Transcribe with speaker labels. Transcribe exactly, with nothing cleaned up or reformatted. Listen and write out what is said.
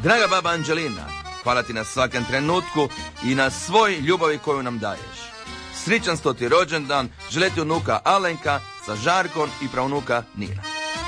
Speaker 1: Draga baba Anđelina, hvala ti na svakom trenutku i na svoj ljubavi koju nam daješ. Sričan stoti rođendan, želi ti unuka Alenka sa Žarkom i pravnuka Nina.